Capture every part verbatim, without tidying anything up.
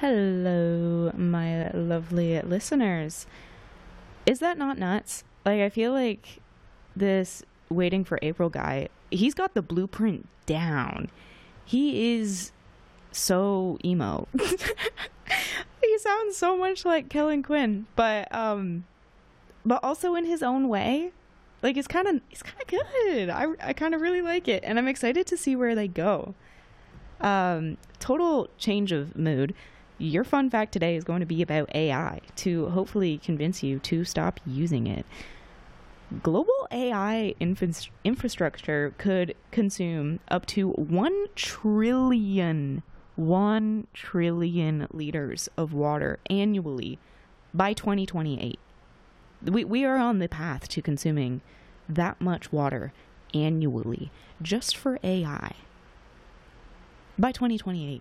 Hello, my lovely listeners. Is that not nuts? Like, I feel like this Waiting for April guy, he's got the blueprint down. He is so emo. He sounds so much like Kellen Quinn, but um, but also in his own way. Like, it's kind of it's kind of good. I I kind of really like it, and I'm excited to see where they go. Um, total change of mood. Your fun fact today is going to be about A I to hopefully convince you to stop using it. Global A I infra- infrastructure could consume up to one trillion, one trillion liters of water annually by twenty twenty-eight. We, we are on the path to consuming that much water annually just for A I by twenty twenty-eight.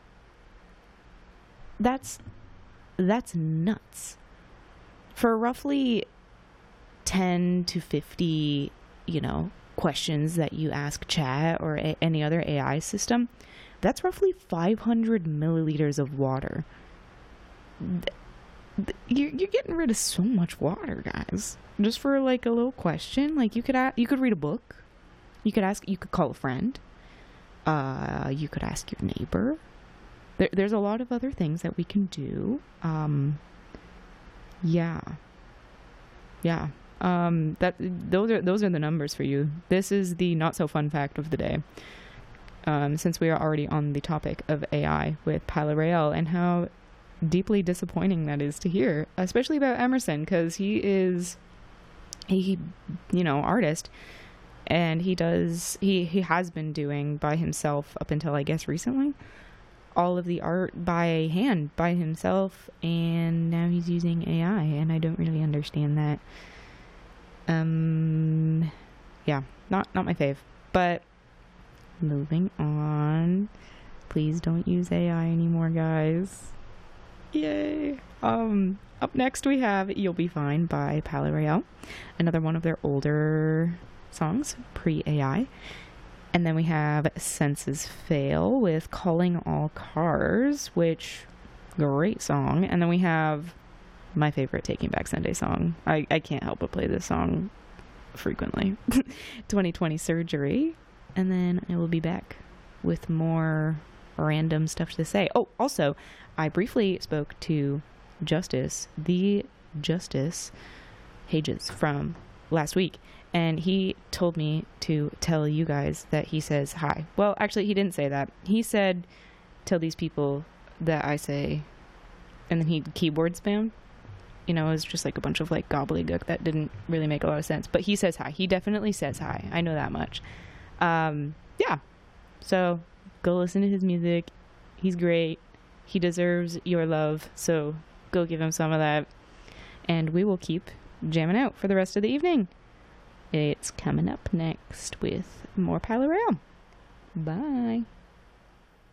That's that's nuts. For roughly ten to fifty, you know, questions that you ask chat or a- any other A I system, that's roughly five hundred milliliters of water. Th- th- you're, you're getting rid of so much water, guys. Just for like a little question. Like, you could a- you could read a book. You could ask. You could call a friend. Uh, you could ask your neighbor. There, there's a lot of other things that we can do. Um, yeah, yeah. Um, that those are those are the numbers for you. This is the not so fun fact of the day. Um, since we are already on the topic of A I with Palo Real and how deeply disappointing that is to hear, especially about Emerson, because he is he, you know, artist, and he does he he has been doing by himself up until I guess recently. All of the art by hand by himself, and now he's using A I, and I don't really understand that. Um, yeah, not not my fave. But moving on, please don't use A I anymore, guys. Yay! Um, up next we have "You'll Be Fine" by Palo Real, another one of their older songs pre-A I. And then we have Senses Fail with Calling All Cars, which, great song. And then we have my favorite Taking Back Sunday song. I, I can't help but play this song frequently. twenty twenty Surgery. And then I will be back with more random stuff to say. Oh, also, I briefly spoke to Justice, the Justice Hages from last week. And he told me to tell you guys that he says hi. Well, actually, he didn't say that. He said, tell these people that I say, and then he keyboard spam. You know, it was just like a bunch of like gobbledygook that didn't really make a lot of sense. But he says hi. He definitely says hi. I know that much. Um, yeah. So go listen to his music. He's great. He deserves your love. So go give him some of that. And we will keep jamming out for the rest of the evening. It's coming up next with more Palo Real. Bye.